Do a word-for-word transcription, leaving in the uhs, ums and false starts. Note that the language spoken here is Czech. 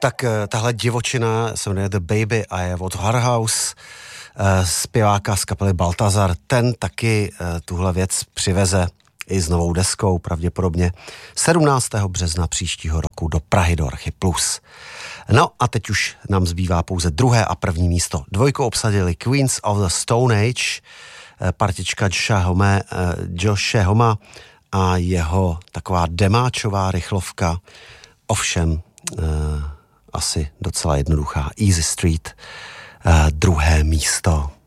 Tak tahle divočina se jmenuje The Baby a je od Warhouse, zpěváka z kapely Baltazar. Ten taky tuhle věc přiveze i s novou deskou, pravděpodobně sedmnáctého března příštího roku do Prahy do Archy Plus. No a teď už nám zbývá pouze druhé a první místo. Dvojku obsadili Queens of the Stone Age, partička Joshe Homa, Joshe Homa a jeho taková demáčová rychlovka, ovšem eh, asi docela jednoduchá. Easy Street, eh, druhé místo.